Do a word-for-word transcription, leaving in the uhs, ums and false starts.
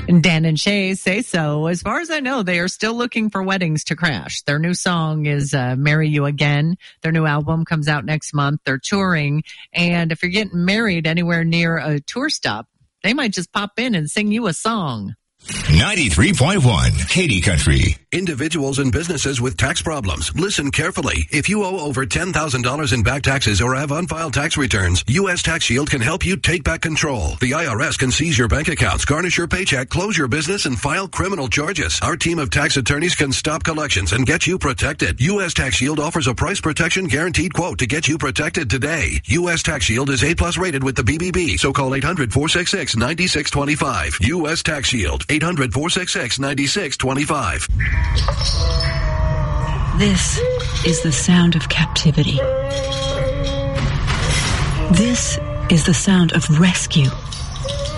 And Dan and Shay say so. As far as I know, they are still looking for weddings to crash. Their new song is uh, Marry You Again. Their new album comes out next month. They're touring. And if you're getting married anywhere near a tour stop, they might just pop in and sing you a song. ninety-three point one Katy Country. Individuals and businesses with tax problems, listen carefully. If you owe over ten thousand dollars in back taxes or have unfiled tax returns, U S Tax Shield can help you take back control. The I R S can seize your bank accounts, garnish your paycheck, close your business, and file criminal charges. Our team of tax attorneys can stop collections and get you protected. U S Tax Shield offers a price protection guaranteed quote to get you protected today. U S Tax Shield is A plus rated with the B B B, so call eight hundred, four six six, nine six two five. U S Tax Shield, eight hundred, four six six, nine six two five. This is the sound of captivity. This is the sound of rescue.